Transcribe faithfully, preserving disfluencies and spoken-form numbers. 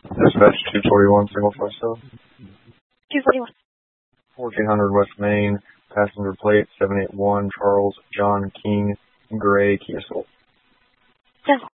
Dispatch two forty-one, single five seven. two forty-one. fourteen hundred West Main, passenger plate seven eight one, Charles John King, Gray, Kia Soul. Cancel.